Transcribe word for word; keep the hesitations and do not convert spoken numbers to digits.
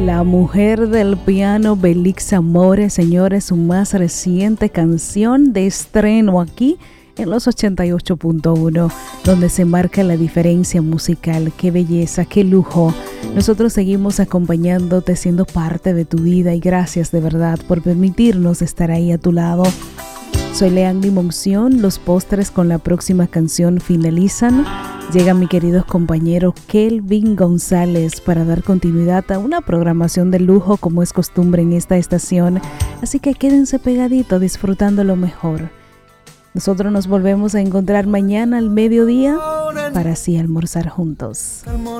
La mujer del piano, Belix Amores, señores, su más reciente canción de estreno aquí en los ochenta y ocho punto uno, donde se marca la diferencia musical. Qué belleza, qué lujo. Nosotros seguimos acompañándote, siendo parte de tu vida, y gracias de verdad por permitirnos estar ahí a tu lado. Soy Leandy Monción. Los postres con la próxima canción finalizan. Llega mi querido compañero Kelvin González para dar continuidad a una programación de lujo como es costumbre en esta estación. Así que quédense pegaditos disfrutando lo mejor. Nosotros nos volvemos a encontrar mañana al mediodía para así almorzar juntos.